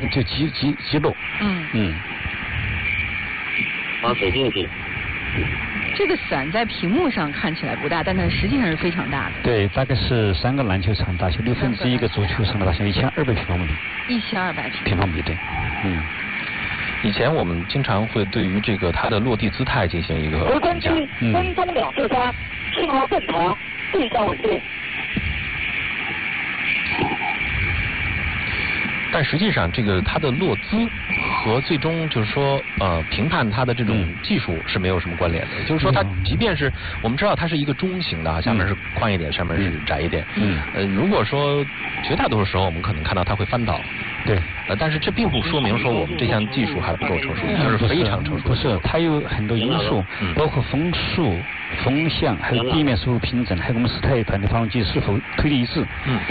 就击落。 把水进去。 这个伞在屏幕上看起来不大，但它实际上是非常大的。 对，大概是3个篮球场大小，1/6个足球场的大小，1200平方米。 1200 平方米，对。 以前我们经常会对于这个它的落地姿态进行一个评价。 分钟2次发，信号正常，对焦稳定。 但实际上，这个它的落姿和最终就是说评判它的这种技术是没有什么关联的。就是说，它即便是我们知道它是一个中型的，下面是宽一点，上面是窄一点。如果说绝大多数时候我们可能看到它会翻倒。 对。 但是这并不说明说我们这项技术还不够成熟，它是非常成熟。 不是，它有很多因素，包括风速、风向，还有地面是否平整，还有我们4台盘的发动机是否推力一致。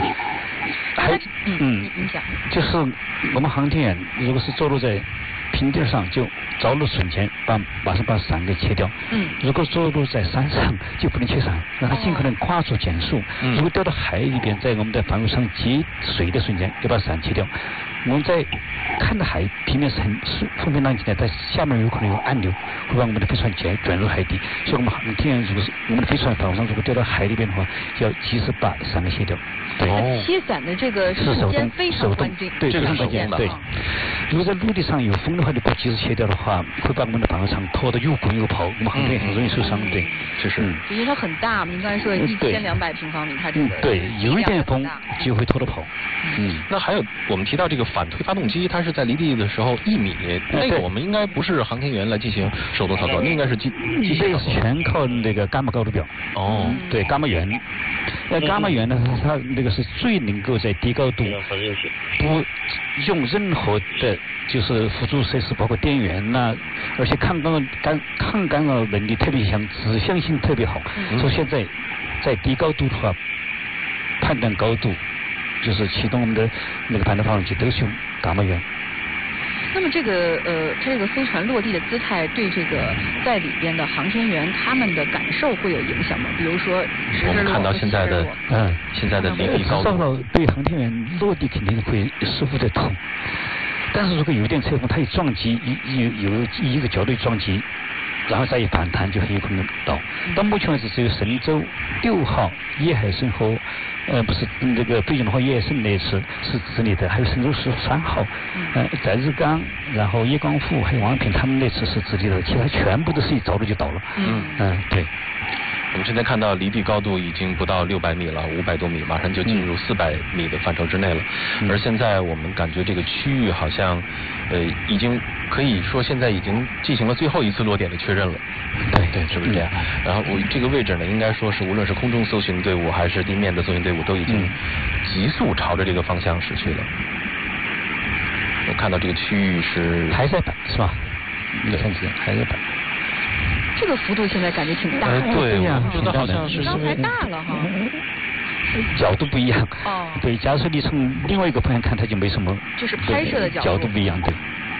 你讲。 就是我们航天员如果是着陆在平地上，就着陆瞬间马上把伞给切掉。如果着陆在山上就不能切伞，让它尽可能快速减速。如果掉到海里边，在我们的防护舱接水的瞬间，就把伞切掉。我们在看到海平面是风平浪静的，在下面有可能有暗流，会把我们的飞船卷入海底。所以我们航天员如果是我们的飞船防护舱如果掉到海里边的话，就要及时把伞给卸掉。 对，切伞的这个时间非常关键， 对，非常关键。对，如果在陆地上有风的话，你不及时切掉的话，会把我们的防护舱拖得又滚又跑，我们航天员很容易受伤。对，是。 因为它很大，您刚才说1200平方米，它这个对，有一点风就会拖得跑。 那还有我们提到这个反推发动机，它是在离地的时候1米，那个我们应该不是航天员来进行手动操作，那应该是机械操作。 全靠那个伽马高度表。对，伽马源。伽马源呢，它那个是最能够在低高度不用任何的就是辅助设施，包括电源而且抗干扰能力特别强，指向性特别好。所以现在在低高度的话，判断高度就是启动我们的那个判断发动机都是用伽马源。 那么这个飞船落地的姿态对这个在里边的航天员他们的感受会有影响吗？比如说我们看到现在的离地高度， 对航天员落地肯定会舒服得多。但是如果有点侧风，它一撞击有一个角度撞击，然后再一反弹，就很有可能倒。到目前为止，只有神舟6号叶海生和不是那个飞行员和叶海生那次是直立的，还有神舟13号，翟志刚，然后叶光富还有王平他们那次是直立的，其他全部都是一着陆就倒了。对。 我们现在看到离地高度已经不到600米了，500多米，马上就进入400米的范畴之内了。而现在我们感觉这个区域好像已经可以说现在已经进行了最后一次落点的确认了。对，是不是这样？然后这个位置呢，应该说是无论是空中搜寻队伍还是地面的搜寻队伍都已经急速朝着这个方向驶去了。我看到这个区域是还在摆是吧？对，还在摆。 这个幅度现在感觉挺大的。 对，我觉得好像是刚才大了哈。 角度不一样。对，假如说你从另外一个方向看，它就没什么。 就是拍摄的角度不一样，对。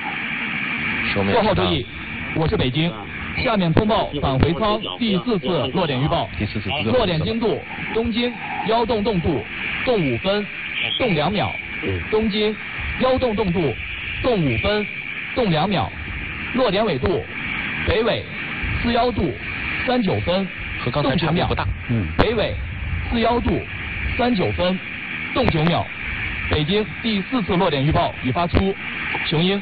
4号注意，我是北京，下面通报返回舱第4次落点预报。落点经度：东经1动动度，动5分，动2秒。东经1动动度，动5分，动2秒。落点纬度：北纬41度39分， 和刚才差别不大。 北纬41度39分，动9秒。北京第4次落点预报已发出。雄鹰。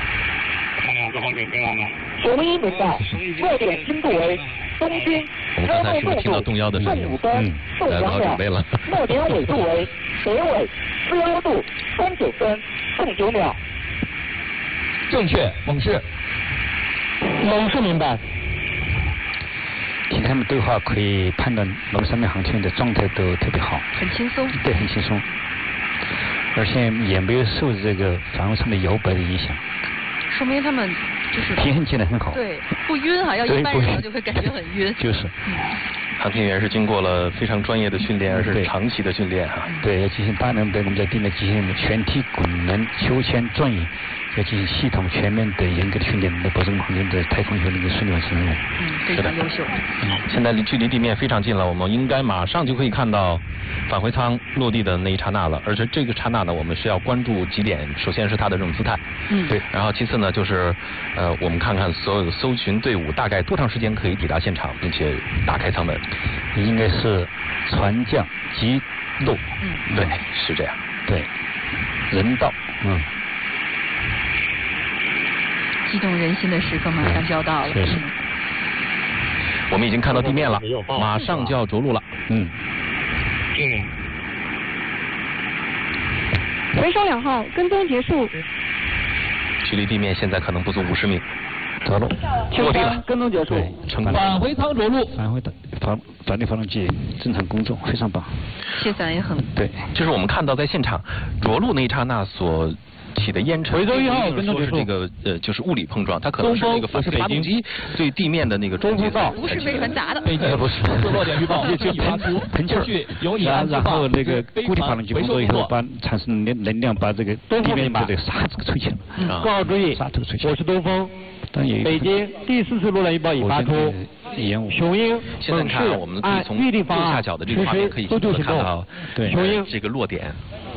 雄鹰领导，落点经度为东经 1动动度，动5分，动2秒。 落点纬度为北纬41度39分，动9秒。 正确，猛士。 猛士明白。 听他们对话可以判断我们3名航天员的状态都特别好， 很轻松。 对，很轻松，而且也没有受这个防护舱的摇摆的影响， 说明他们就是平衡起来很好。 对，不晕哈，要一般人就会感觉很晕。 就是。 航天员是经过了非常专业的训练，而是长期的训练哈。 对，要进行大量的我们在地面进行全体滚轮、秋千、转移， 要进行系统全面的严格的训练，来保证航天的太空学能够顺利完成任务。 非常优秀。 现在距离地面非常近了，我们应该马上就可以看到返回舱落地的那一刹那了。而且这个刹那呢，我们是要关注几点，首先是它的这种姿态，对，然后其次呢就是我们看看所有的搜寻队伍大概多长时间可以抵达现场，并且打开舱门。 应该是船降机落， 对，是这样， 对，人到， 激动人心的时刻马上就要到了。 我们已经看到地面了，马上就要着陆了。 回收2号，跟踪结束。 距离地面现在可能不足50米。 着陆， 落地了， 跟踪结束， 成功。 返回舱着陆， 返回的转力发动机正常工作，非常棒。 卸伞也很对， 就是我们看到在现场着陆那一刹那所起的烟尘， 回收1号跟踪结束。 这个就是物理碰撞，它可能是那个发动机对地面的那个冲击造， 不是飞船砸的。 北京不是落点预报，就喷气儿， 由你然后那个固体发动机工作以后，把产生能量把这个地面的这个沙子吹起来。 各号注意，我是东风。北京第4次落点预报已发出，雄鹰现在看我们可以从右下角的这个画面可以清楚地看到雄鹰这个落点。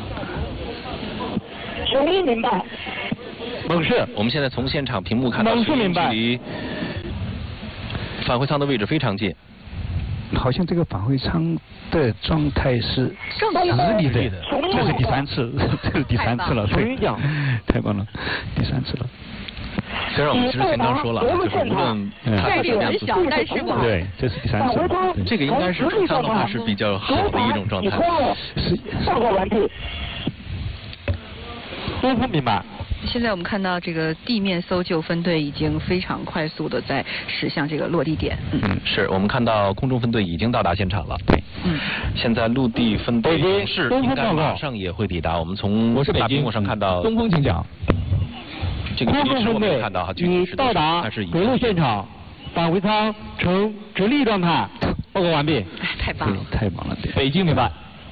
雄鹰明白。猛士。 我们现在从现场屏幕看到雄鹰距离返回舱的位置非常近。 好像这个返回舱的状态是直立的，这是第3次，这是第3次了，对，太棒了，第3次了。 虽然我们之前刚说了，就是无论概率很小，但是对，这是第3次。 这个应该是出舱的话是比较好的一种状态。 上货完毕。东风明白。 现在我们看到这个地面搜救分队已经非常快速的在驶向这个落地点。 是我们看到空中分队已经到达现场了。对，现在陆地分队同事应该马上也会抵达。我们从大屏幕上看到。 东风请讲。 这个地址我们看到哈， 已到达着陆现场，返回舱呈直立状态，报告完毕。 太棒了， 太棒了， 北京明白。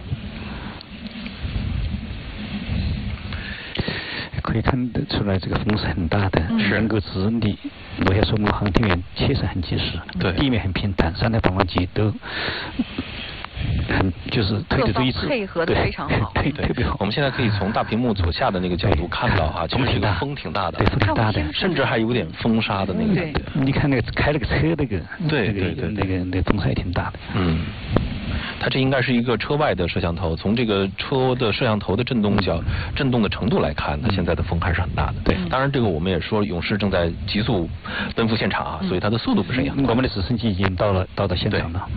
可以看得出来，这个风是很大的，能够支力落下说明航天员切身很及时， 对， 地面很平坦，3台发动机都很就是推的都一致， 配合的非常好， 对，特别好。 我们现在可以从大屏幕左下的那个角度看到哈，其实这个风挺大的， 对，风挺大的， 甚至还有点风沙的那个。 对， 你看那个开了个车那个， 对， 那个风沙也挺大的。 它这应该是一个车外的摄像头，从这个车的摄像头的震动的程度来看，它现在的风还是很大的。对，当然这个我们也说，勇士正在急速奔赴现场啊，所以它的速度不是一样。 我们的直升机已经到现场了。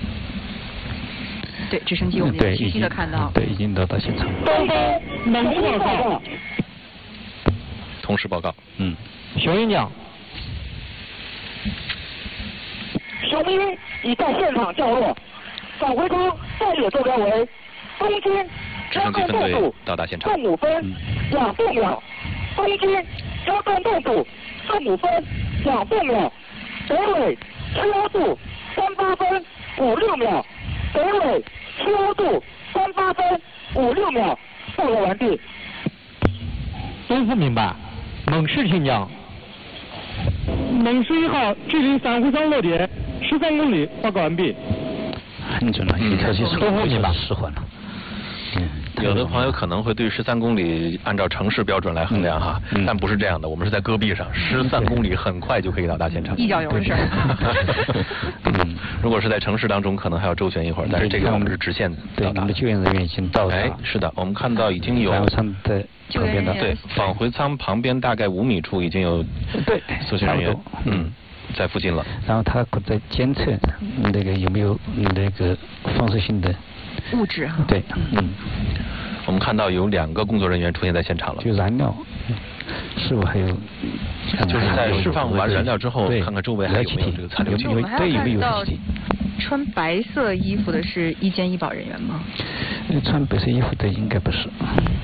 对，直升机我们也清晰的看到。 对，已经到现场了。 东风猛击报告。 同时报告。 雄鹰讲。雄鹰已在现场降落。返回舱待列坐标为东经交通动度正5分2度秒，东经交通动度正5分2度秒，北纬7度38分56秒，北纬7度38分56秒，报告完毕。东风明白。猛士请讲。猛士1号距离返回舱落点13公里，报告完毕。 很准了，一条技术失缓了。 有的朋友可能会对13公里按照城市标准来衡量哈，但不是这样的，我们是在戈壁上，13公里很快就可以到达现场。 一脚油的事儿。 如果是在城市当中，可能还要周旋一会儿，但是这个我们是直线到达。 对，我们的救援人员已经到达。 是的，我们看到已经有返回舱旁边大概5米处已经有搜寻人员。在附近了。 然后他在监测那个有没有那个放射性的物质。 对， 我们看到有2个工作人员出现在现场了。 就燃料是否还有？ 就是在释放完燃料之后，看看周围还有没有这个残留气体。 对，有没有穿白色衣服的是医监医保人员吗？ 穿白色衣服的应该不是。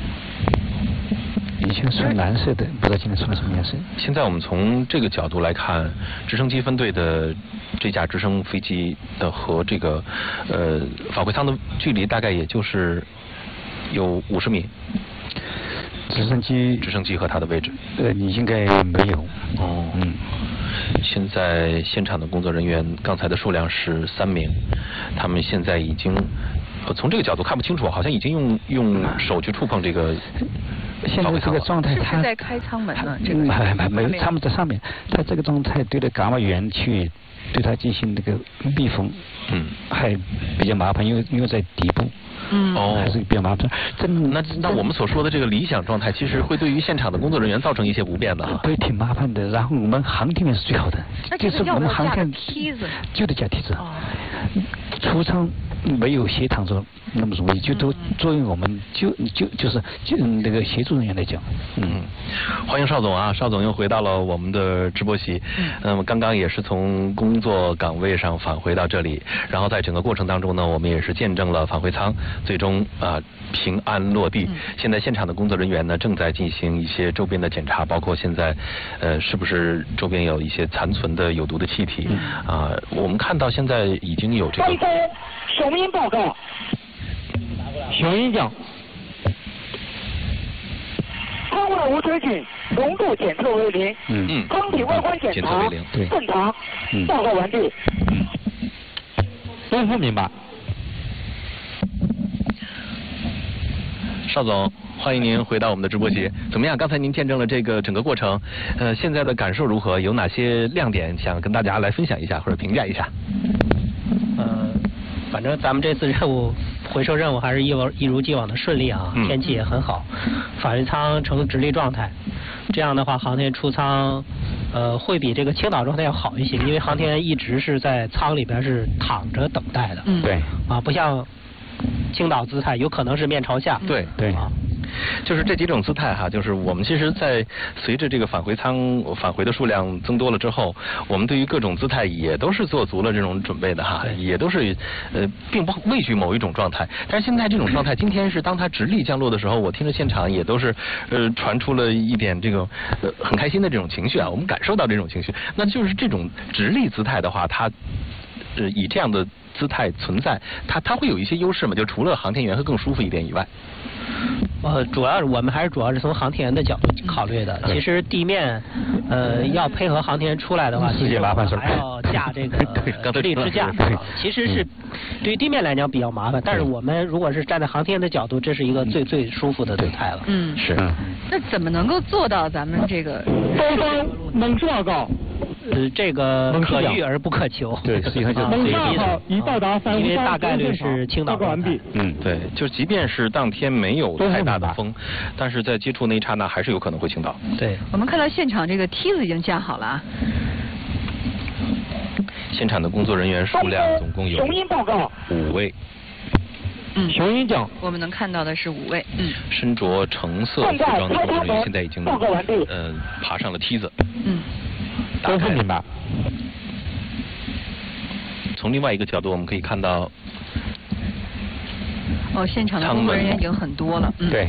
以前穿蓝色的，不知道今天穿什么颜色。 现在我们从这个角度来看，直升机分队的这架直升飞机的和这个返回舱的距离大概也就是有50米。 直升机和它的位置？ 应该没有。 哦。现在现场的工作人员刚才的数量是3名，他们现在已经从这个角度看不清楚，好像已经用手去触碰这个。 现在这个状态， 他是在开舱门呢？这个没有，他们在上面。他这个状态对着蛤蟆圆去对它进行那个密封，还比较麻烦，因为在底部。还是比较麻烦。 那我们所说的这个理想状态，其实会对于现场的工作人员造成一些不便的哈。 对，挺麻烦的。然后我们航天员是最好的，就是我们航天梯子就得加梯子。出舱没有协躺着那么容易，就都作为我们就是那个协助人员来讲。 欢迎邵总啊，邵总又回到了我们的直播席。刚刚也是从工作岗位上返回到这里，然后在整个过程当中呢，我们也是见证了返回舱最终平安落地。现在现场的工作人员呢正在进行一些周边的检查，包括现在是不是周边有一些残存的有毒的气体我们看到现在已经有这个。 雄鹰报告。 雄鹰讲。 舱外无水井，浓度检测为0。舱体外观检查正常。报告完毕。 都不明白。 邵总，欢迎您回到我们的直播席。怎么样？刚才您见证了这个整个过程，现在的感受如何？有哪些亮点想跟大家来分享一下或者评价一下？ 反正咱们这次任务回收任务还是一如既往的顺利啊，天气也很好，返回舱呈直立状态，这样的话航天员出舱会比这个倾倒状态要好一些，因为航天员一直是在舱里边是躺着等待的。 对。 不像倾倒姿态有可能是面朝下。 对。就是这几种姿态哈，就是我们其实在随着这个返回的数量增多了之后，我们对于各种姿态也都是做足了这种准备的哈，也都是并不畏惧某一种状态。但是现在这种状态，今天是当它直立降落的时候，我听着现场也都是传出了一点这个很开心的这种情绪啊，我们感受到这种情绪。那就是这种直立姿态的话，它以这样的姿态存在，它会有一些优势嘛？就除了航天员会更舒服一点以外。 我们还是主要是从航天员的角度考虑的。其实地面要配合航天员出来的话，其实我们还要架这个直立支架，其实是对于地面来讲比较麻烦。但是我们如果是站在航天员的角度，这是一个最舒服的姿态了。 是。 那怎么能够做到咱们这个？ 东方猛士报告。 这个可遇而不可求。 对，实际上就是猛士2号已到达返回舱， 因为大概率是倾倒完毕。 对，就即便是当天没有太大的风，但是在接触那一刹那还是有可能会倾倒。 对。 我们看到现场这个梯子已经架好了啊。 现场的工作人员数量总共有5位。 雄鹰讲。 我们能看到的是5位。 身着橙色服装的工作人员现在已经爬上了梯子。 都不明白。 从另外一个角度，我们可以看到， 现场的工作人员已经很多了。 对。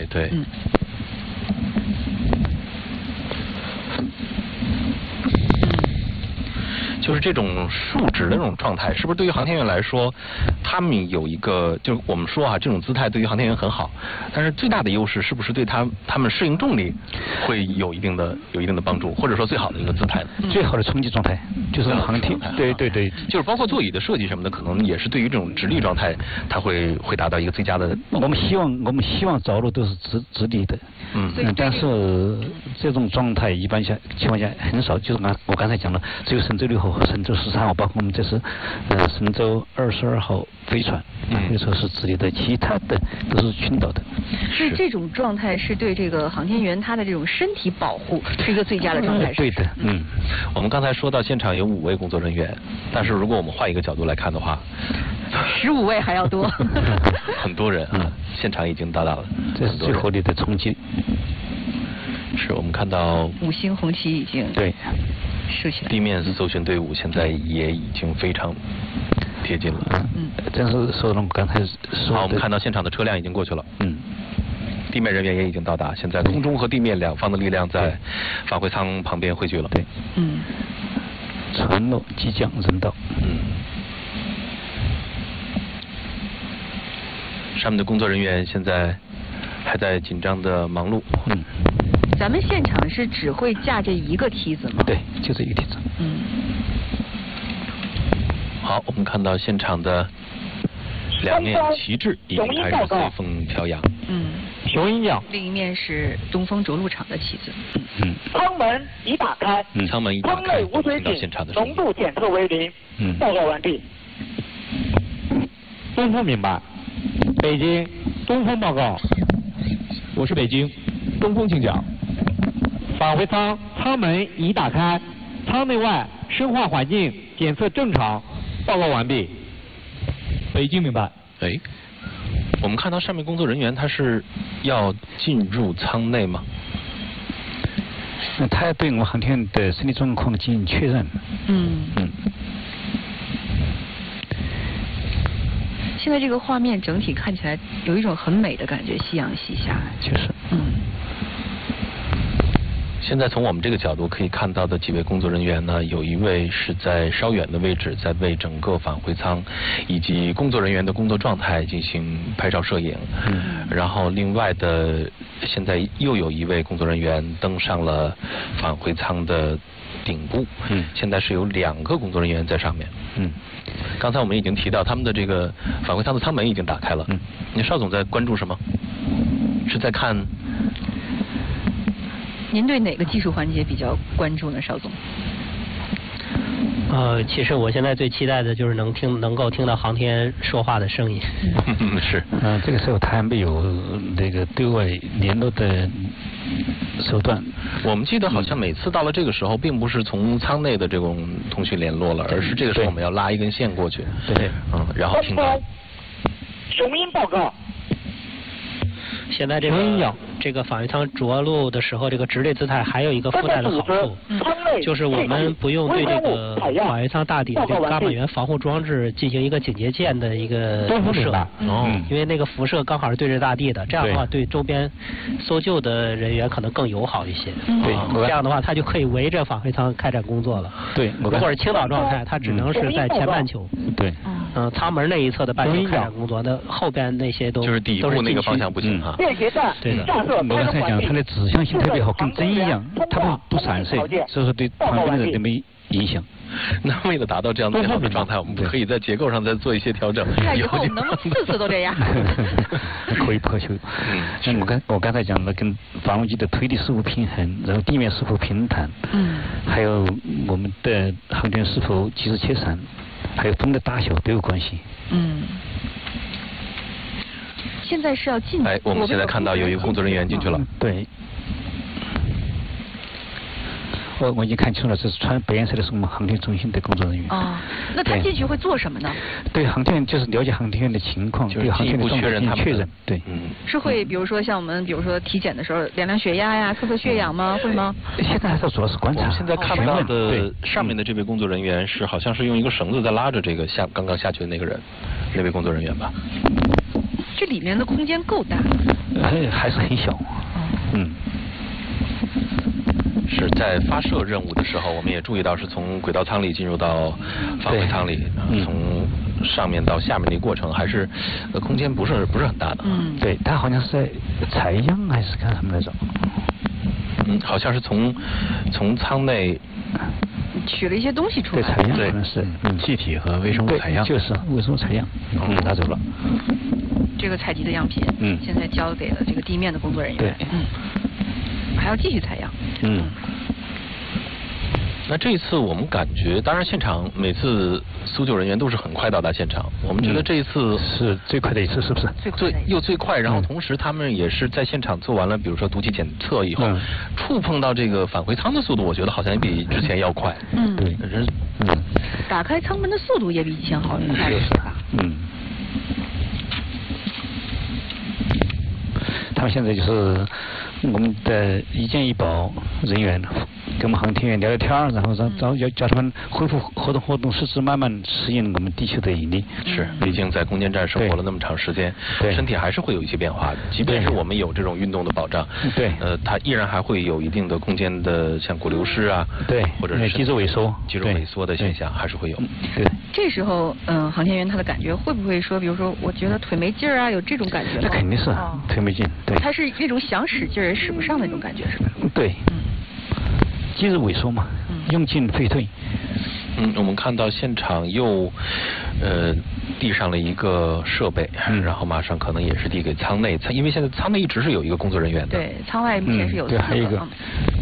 就是这种竖直的这种状态，是不是对于航天员来说，他们有一个，就是我们说这种姿态对于航天员很好，但是最大的优势是不是对他们适应重力会有一定的帮助，或者说最好的一个姿态呢？ 最好的冲击状态就是航天。对， 就是包括座椅的设计什么的，可能也是对于这种直立状态，它会达到一个最佳的。 我们希望着陆都是直立的。但是这种状态一般情况下很少，就是我刚才讲了，只有神舟6号和神舟13号，包括我们这是神舟22号飞船，那时候是直立的，其他的都是倾倒的。 是这种状态是对这个航天员他的这种身体保护是一个最佳的状态。 对的。 我们刚才说到现场有5位工作人员，但是如果我们换一个角度来看的话 ，15位还要多。 很多人现场已经到达了。 这是最合理的冲击。 是我们看到 5星红旗已经竖起来。 地面搜寻队伍现在也已经非常贴近了。 正是说我们刚才说的。 好，我们看到现场的车辆已经过去了。地面人员也已经到达，现在空中和地面两方的力量在返回舱旁边汇聚了。 对。船落即将人到。上面的工作人员现在还还在紧张的忙碌。 咱们现场是只会架这一个梯子吗？ 对，就这一个梯子。 好，我们看到现场的两面旗帜已经开始随风飘扬。 雄鹰鸟。 另一面是东风着陆场的旗子。 舱门已打开。 舱门已打开。 舱内无水井浓度检测为0。报告完毕。 东风明白。北京，东风报告。 我是北京，东风请讲。 返回舱舱门已打开，舱内外生化环境检测正常，报告完毕。 北京明白。 我们看到上面工作人员他是要进入舱内吗？ 他要对我们航天的身体状况进行确认。 现在这个画面整体看起来有一种很美的感觉，夕阳西下。 就是。 现在从我们这个角度可以看到的几位工作人员呢，有一位是在稍远的位置，在为整个返回舱以及工作人员的工作状态进行拍照摄影。然后另外的，现在又有一位工作人员登上了返回舱的顶部。现在是有2个工作人员在上面。刚才我们已经提到他们的这个返回舱的舱门已经打开了。你邵总在关注什么？是在看？ 您对哪个技术环节比较关注呢，邵总？ 其实我现在最期待的就是能够听到航天说话的声音。 是。 这个时候他还没有那个对外联络的手段。 我们记得好像每次到了这个时候，并不是从舱内的这种通讯联络了，而是这个时候我们要拉一根线过去。 对。然后听到。 雄鹰报告。 现在这个返回舱着陆的时候，这个直立姿态还有一个附带的好处，就是我们不用对这个返回舱大底的这个伽马源防护装置进行一个警戒线的一个辐射。因为那个辐射刚好是对着大地的，这样的话对周边搜救的人员可能更友好一些。这样的话他就可以围着返回舱开展工作了。如果是倾倒状态，他只能是在前半球。舱门那一侧的半球开展工作，那后边那些都就是底部那个方向不行哈。 对的。我刚才讲，它的指向性特别好，跟针一样，它不闪射，所以说对旁边的人都没影响。 那为了达到这样最好的状态，我们可以在结构上再做一些调整。 那以后我们能不能4次都这样？ 可以破球。我刚才讲了，跟发动机的推力是否平衡，然后地面是否平坦，还有我们的航天是否及时切散，还有风的大小都有关系。 现在是要进。 我们现在看到有一个工作人员进去了。 对。我已经看清楚了，这是穿白颜色的是我们航天中心的工作人员。 那他进去会做什么呢？ 对航天就是了解航天员的情况，对航天的状态进行确认。对。 是会比如说像我们比如说体检的时候量量血压呀、测测血氧吗？会吗？ 现在还是主要是观察。 现在看到的上面的这位工作人员是好像是用一个绳子在拉着这个刚刚下去的那个人，那位工作人员吧。 这里面的空间够大。 还是很小。 是在发射任务的时候，我们也注意到是从轨道舱里进入到返回舱里，从上面到下面的过程还是空间不是很大的。 对，他好像是在采样还是干什么来着？ 好像是从舱内取了一些东西出来。 对，采样可能是气体和微生物采样。 就是微生物采样，拿走了。 这个采集的样品，现在交给了这个地面的工作人员。 对。 还要继续采样。 那这一次我们感觉，当然现场每次搜救人员都是很快到达现场，我们觉得这一次是最快的一次，是不是？ 最快，然后同时他们也是在现场做完了，比如说毒气检测以后，触碰到这个返回舱的速度，我觉得好像也比之前要快。 对。 打开舱门的速度也比以前好快了，是吧？他们现在就是我们的一健医保人员跟我们航天员聊聊天，然后叫他们恢复活动，使之慢慢适应我们地球的引力。 是，毕竟在空间站生活了那么长时间，身体还是会有一些变化的。即便是我们有这种运动的保障， 对， 它依然还会有一定的空间的像骨流失啊， 对， 或者是肌肉萎缩的现象还是会有。 对， 这时候航天员他的感觉会不会说，比如说我觉得腿没劲儿啊，有这种感觉吗？ 那肯定是腿没劲，对。 他是那种想使劲儿也使不上那种感觉，是吧？ 对。肌肉萎缩嘛，用进废退。 我们看到现场又递上了一个设备，然后马上可能也是递给舱内，因为现在舱内一直是有一个工作人员的。 对，舱外目前是有对，还有一个